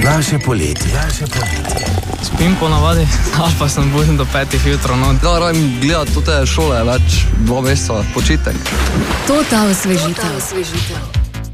Naše poletje. Spim ponavadi, ali pa sem budim do 5 jutra. Da, rajem gledati tute šole, več 2 meseca, počitek. To ta osvežitev.